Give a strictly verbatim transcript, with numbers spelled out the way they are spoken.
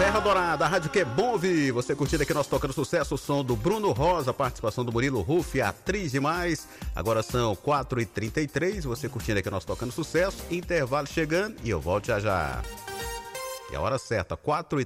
Serra Dourada, a rádio que é bom ouvir. Você curtindo aqui nós tocando sucesso, o som do Bruno Rosa, participação do Murilo Ruff, atriz demais. Agora são quatro e trinta e três, você curtindo aqui nós tocando sucesso, intervalo chegando e eu volto já já. E a hora certa, quatro e